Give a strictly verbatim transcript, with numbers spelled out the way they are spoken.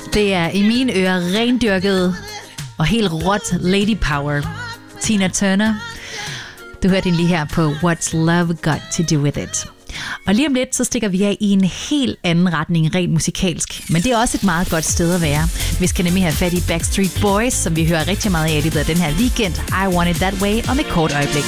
Det er i mine ører rendyrket og helt råt lady power. Tina Turner. Du hørte den lige her på What's Love Got to Do With It. Og lige om lidt, så stikker vi af i en helt anden retning rent musikalsk. Men det er også et meget godt sted at være. Vi skal nemlig have fat i Backstreet Boys, som vi hører rigtig meget af i løbet af den her weekend. I Want It That Way om et kort øjeblik.